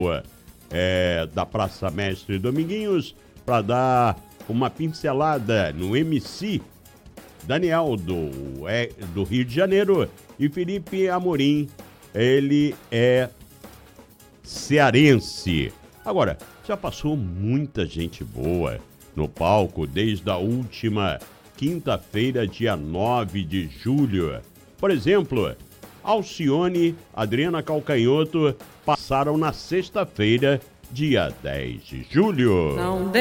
da Praça Mestre Dominguinhos para dar uma pincelada no MC Daniel do Rio de Janeiro e Felipe Amorim, ele é cearense. Agora, já passou muita gente boa no palco desde a última quinta-feira, dia 9 de julho. Por exemplo, Alcione, Adriana Calcanhoto passaram na sexta-feira, dia 10 de julho.